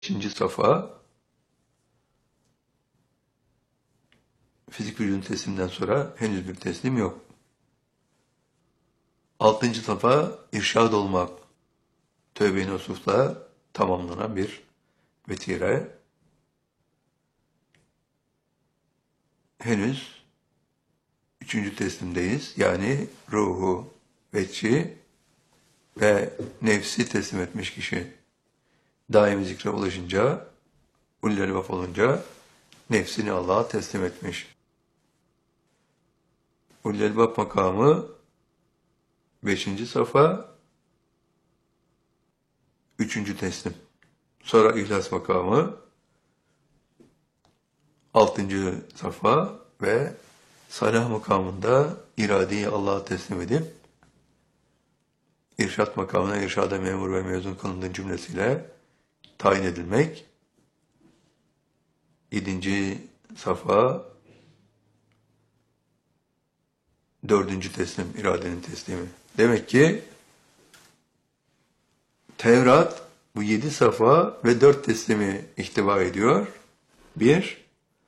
İkinci safa, fizik vücudun tesliminden sonra henüz bir teslim yok. Altıncı safa, irşad olmak. Tövbe-i Nusuf'la tamamlanan bir vetire. Henüz üçüncü teslimdeyiz. Yani ruhu, vecci ve nefsi teslim etmiş kişi. Daimi zikre ulaşınca, ulul albab olunca nefsini Allah'a teslim etmiş. Ulul albab makamı 5. safa, 3. teslim. Sonra ihlas makamı 6. safa ve salah makamında iradeyi Allah'a teslim edip irşat makamına irşada memur ve mezun kılındığın cümlesiyle tayin edilmek. 7. safa, 4. teslim, iradenin teslimi. Demek ki Tevrat bu 7 safa ve 4 teslimi ihtiva ediyor. 1.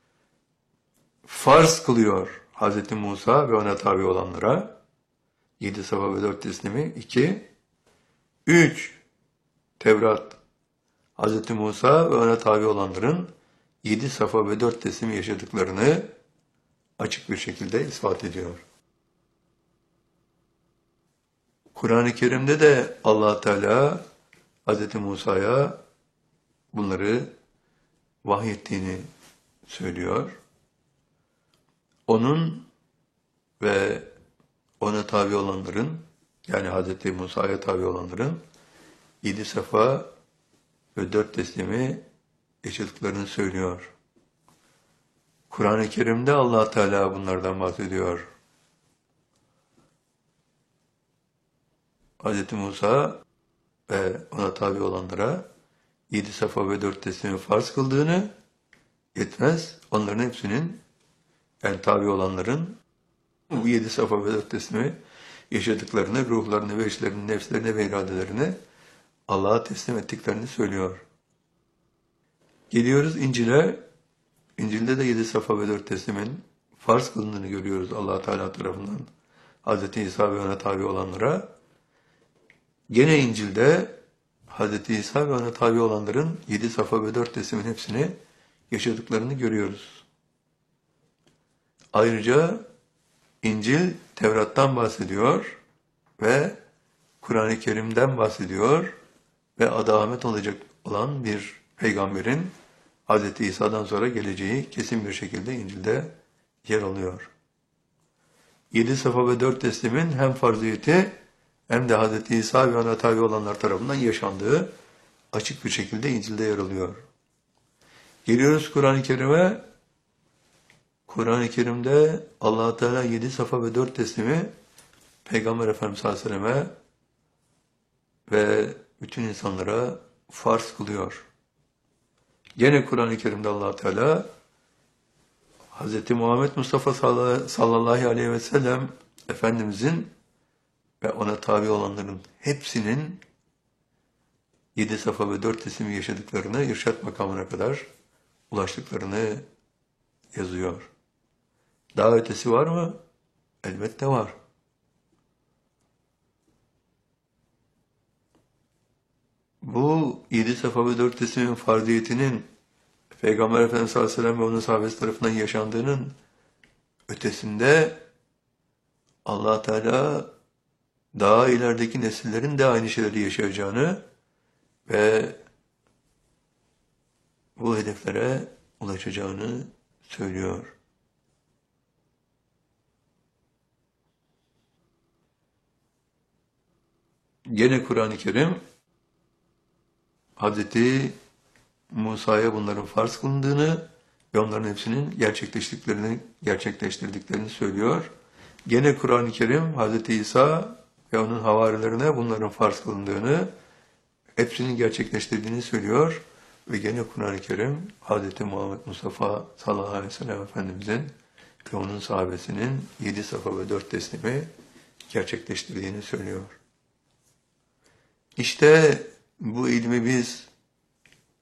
Farz kılıyor Hz. Musa ve ona tabi olanlara. 7 safa ve 4 teslimi. 2. 3. Tevrat Hz. Musa ve ona tabi olanların 7 safa ve 4 teslimi yaşadıklarını açık bir şekilde ispat ediyor. Kur'an-ı Kerim'de de Allah Teala Hz. Musa'ya bunları vahyettiğini söylüyor. Onun ve ona tabi olanların, yani Hz. Musa'ya tabi olanların 7 safa ve 4 teslimi yaşadıklarını söylüyor. Kur'an-ı Kerim'de Allah Teala bunlardan bahsediyor. Hz. Musa ve ona tabi olanlara 7 safa ve 4 teslimi farz kıldığını yetmez. Onların hepsinin, yani tabi olanların bu 7 safa ve 4 teslimi yaşadıklarını, ruhlarını, veçlerini, nefslerini ve iradelerini Allah'a teslim ettiklerini söylüyor. Geliyoruz İncil'e. İncil'de de 7 safa ve 4 teslimin farz kılındığını görüyoruz Allah Teala tarafından Hz. İsa ve ona tabi olanlara. Gene İncil'de Hz. İsa ve ona tabi olanların 7 safa ve 4 teslimin hepsini yaşadıklarını görüyoruz. Ayrıca İncil Tevrat'tan bahsediyor ve Kur'an-ı Kerim'den bahsediyor ve adı Ahmet olacak olan bir peygamberin Hz. İsa'dan sonra geleceği kesin bir şekilde İncil'de yer alıyor. 7 safa ve 4 teslimin hem farziyeti hem de Hz. İsa ve ona tabi olanlar tarafından yaşandığı açık bir şekilde İncil'de yer alıyor. Geliyoruz Kur'an-ı Kerim'e. Kur'an-ı Kerim'de Allah Teala 7 safa ve 4 teslimi Peygamber Efendimiz sallallahu aleyhi ve selleme ve bütün insanlara farz kılıyor. Gene Kur'an-ı Kerim'de Allah Teala Hz. Muhammed Mustafa sallallahu aleyhi ve sellem Efendimizin ve ona tabi olanların hepsinin 7 safa ve 4 teslimi yaşadıklarını, irşat makamına kadar ulaştıklarını yazıyor. Daha ötesi var mı? Elbette var. Bu 7 safa ve 4 teslimin farziyetinin Peygamber Efendimiz sallallahu aleyhi ve sellem ve onun sahabesi tarafından yaşandığının ötesinde Allah Teala daha ilerideki nesillerin de aynı şeyleri yaşayacağını ve bu hedeflere ulaşacağını söylüyor. Gene Kur'an-ı Kerim Hz. Musa'ya bunların farz kılındığını ve onların hepsinin gerçekleştirdiklerini söylüyor. Gene Kur'an-ı Kerim Hz. İsa ve onun havarilerine bunların farz kılındığını, hepsinin gerçekleştirdiğini söylüyor. Ve gene Kur'an-ı Kerim Hz. Muhammed Mustafa sallallahu aleyhi ve sellem Efendimizin ve onun sahabesinin 7 safa ve 4 teslimi gerçekleştirdiğini söylüyor. İşte bu ilmi biz